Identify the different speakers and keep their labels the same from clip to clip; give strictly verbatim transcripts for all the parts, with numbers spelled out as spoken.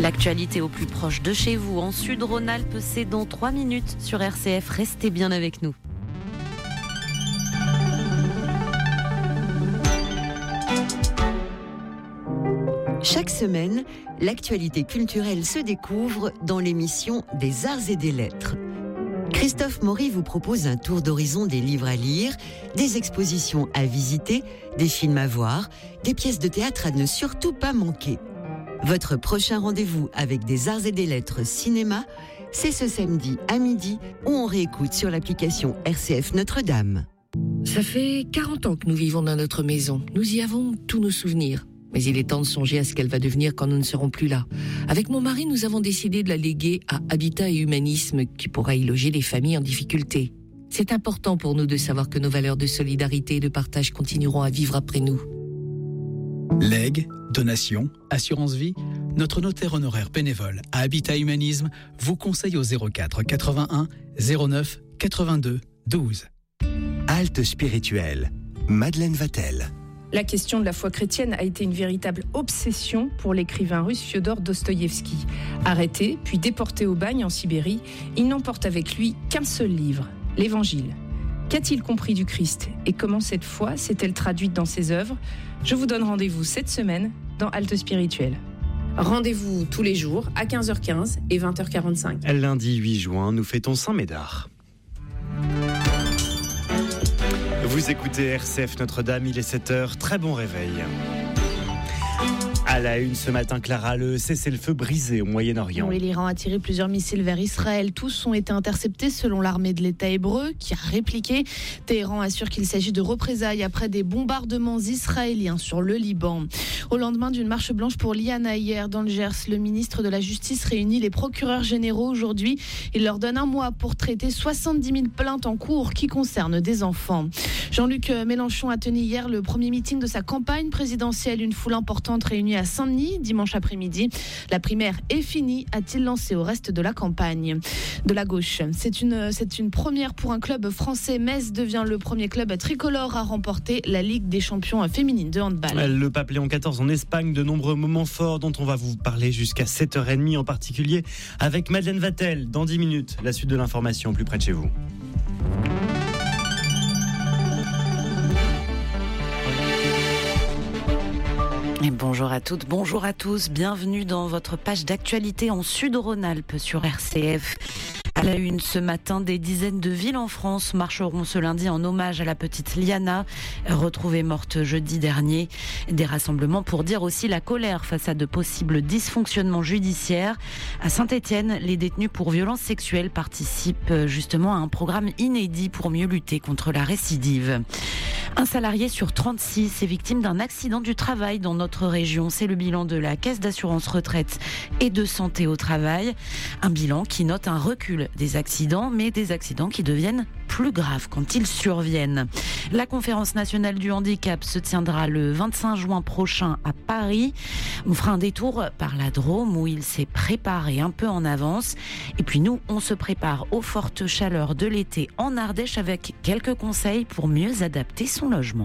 Speaker 1: L'actualité au plus proche de chez vous, en Sud-Rhône-Alpes, c'est dans trois minutes sur R C F. Restez bien avec nous.
Speaker 2: Chaque semaine, l'actualité culturelle se découvre dans l'émission des Arts et des Lettres. Christophe Maury vous propose un tour d'horizon des livres à lire, des expositions à visiter, des films à voir, des pièces de théâtre à ne surtout pas manquer. Votre prochain rendez-vous avec des Arts et des Lettres cinéma, c'est ce samedi à midi où on réécoute sur l'application R C F Notre-Dame.
Speaker 3: Ça fait quarante ans que nous vivons dans notre maison. Nous y avons tous nos souvenirs. Mais il est temps de songer à ce qu'elle va devenir quand nous ne serons plus là. Avec mon mari, nous avons décidé de la léguer à Habitat et Humanisme, qui pourra y loger les familles en difficulté. C'est important pour nous de savoir que nos valeurs de solidarité et de partage continueront à vivre après nous.
Speaker 4: Legs, donations, assurance vie, notre notaire honoraire bénévole à Habitat Humanisme vous conseille au zéro quatre quatre-vingt-un zéro neuf quatre-vingt-deux douze.
Speaker 5: Halte spirituelle, Madeleine Vatel.
Speaker 6: La question de la foi chrétienne a été une véritable obsession pour l'écrivain russe Fiodor Dostoïevski. Arrêté, puis déporté au bagne en Sibérie, il n'emporte avec lui qu'un seul livre, l'Évangile. Qu'a-t-il compris du Christ et comment cette foi s'est-elle traduite dans ses œuvres ? Je vous donne rendez-vous cette semaine dans Halte spirituelle. Rendez-vous tous les jours à quinze heures quinze et vingt heures quarante-cinq.
Speaker 7: Lundi huit juin, nous fêtons Saint-Médard. Vous écoutez R C F Notre-Dame, il est sept heures, très bon réveil. À la une ce matin, Clara, le cessez-le-feu brisé au Moyen-Orient.
Speaker 8: Oui, l'Iran a tiré plusieurs missiles vers Israël. Tous ont été interceptés selon l'armée de l'État hébreu qui a répliqué. Téhéran assure qu'il s'agit de représailles après des bombardements israéliens sur le Liban. Au lendemain d'une marche blanche pour l'I A N A hier dans le Gers, le ministre de la Justice réunit les procureurs généraux aujourd'hui. Il leur donne un mois pour traiter soixante-dix mille plaintes en cours qui concernent des enfants. Jean-Luc Mélenchon a tenu hier le premier meeting de sa campagne présidentielle. Une foule importante réunie à Saint-Denis dimanche après-midi. La primaire est finie, a-t-il lancé au reste de la campagne. De la gauche, c'est une, c'est une première pour un club français. Metz devient le premier club tricolore à remporter la Ligue des champions féminines de handball.
Speaker 7: Le Pape Léon quatorze en Espagne, de nombreux moments forts dont on va vous parler jusqu'à sept heures trente en particulier avec Madeleine Vatel. Dans dix minutes, la suite de l'information plus près de chez vous.
Speaker 1: Et bonjour à toutes, bonjour à tous, bienvenue dans votre page d'actualité en Sud-Rhône-Alpes sur R C F. À la une ce matin, des dizaines de villes en France marcheront ce lundi en hommage à la petite Liana, retrouvée morte jeudi dernier. Des rassemblements pour dire aussi la colère face à de possibles dysfonctionnements judiciaires. À Saint-Étienne, les détenus pour violences sexuelles participent justement à un programme inédit pour mieux lutter contre la récidive. Un salarié sur trente-six est victime d'un accident du travail dans notre région. C'est le bilan de la Caisse d'assurance retraite et de santé au travail. Un bilan qui note un recul des accidents, mais des accidents qui deviennent plus graves quand ils surviennent. La conférence nationale du handicap se tiendra le vingt-cinq juin prochain à Paris. On fera un détour par la Drôme où il s'est préparé un peu en avance. Et puis nous, on se prépare aux fortes chaleurs de l'été en Ardèche avec quelques conseils pour mieux adapter son logement.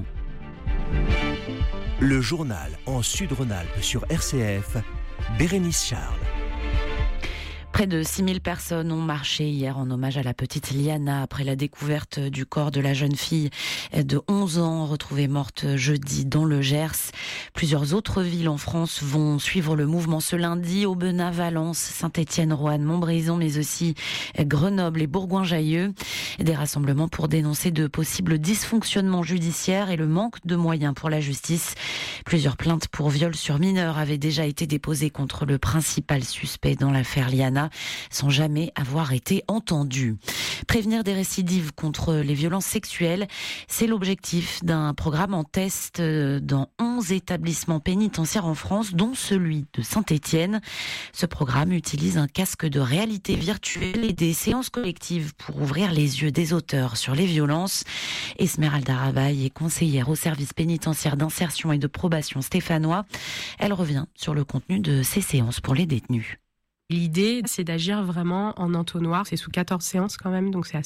Speaker 5: Le journal en Sud-Rhône-Alpes sur R C F, Bérénice Charles.
Speaker 1: Près de six mille personnes ont marché hier en hommage à la petite Liana après la découverte du corps de la jeune fille de onze ans retrouvée morte jeudi dans le Gers. Plusieurs autres villes en France vont suivre le mouvement ce lundi. Aubenas, Valence, Saint-Étienne, Roanne, Montbrison, mais aussi Grenoble et Bourgoin-Jallieu. Des rassemblements pour dénoncer de possibles dysfonctionnements judiciaires et le manque de moyens pour la justice. Plusieurs plaintes pour viol sur mineurs avaient déjà été déposées contre le principal suspect dans l'affaire Liana, sans jamais avoir été entendu. Prévenir des récidives contre les violences sexuelles, c'est l'objectif d'un programme en test dans onze établissements pénitentiaires en France, dont celui de Saint-Étienne. Ce programme utilise un casque de réalité virtuelle et des séances collectives pour ouvrir les yeux des auteurs sur les violences. Esmeralda Rabaille est conseillère au service pénitentiaire d'insertion et de probation stéphanois. Elle revient sur le contenu de ces séances pour les détenus.
Speaker 9: L'idée, c'est d'agir vraiment en entonnoir. C'est sous quatorze séances quand même, donc c'est assez